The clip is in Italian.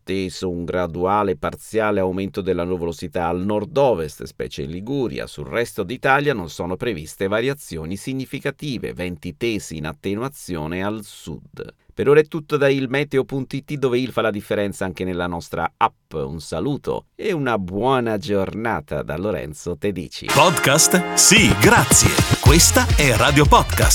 atteso un graduale parziale aumento della nuvolosità al nord-ovest, specie in Liguria. Sul resto d'Italia non sono previste variazioni significative, venti tesi in attenuazione al sud. Per ora è tutto da ilmeteo.it, dove il fa la differenza anche nella nostra app. Un saluto e una buona giornata da Lorenzo Tedici. Podcast? Sì, grazie. Questa è Radio Podcast.